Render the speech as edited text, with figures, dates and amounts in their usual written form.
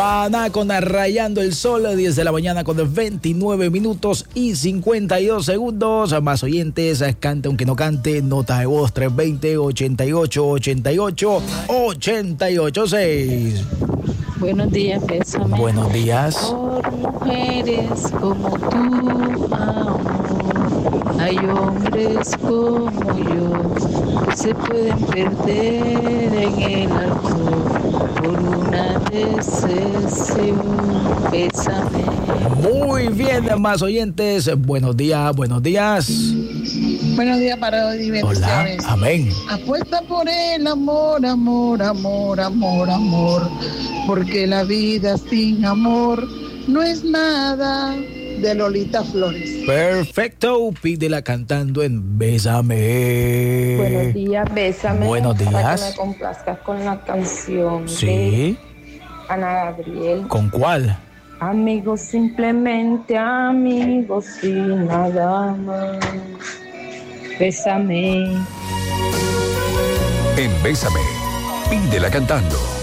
Con Rayando el Sol, 10 de la mañana con 29 minutos y 52 segundos. Más oyentes, cante aunque no cante, nota de voz 320-88-88-886. Buenos días, bésame. Buenos días. Por mujeres como tú, amor, hay hombres como yo que se pueden perder en el alcohol por una decepción. Bésame. Muy bien, más oyentes. Buenos días, buenos días. Buenos días para hoy, bendiciones. Hola, amén. Apuesta por el amor, amor, amor, amor, amor, porque la vida sin amor no es nada. De Lolita Flores. Perfecto, pídela cantando en Bésame. Buenos días, bésame. Buenos días. Para que me complazcas con la canción Sí. de Ana Gabriel. ¿Con cuál? Amigos, simplemente amigos y nada más. Bésame. En Bésame, pídela cantando.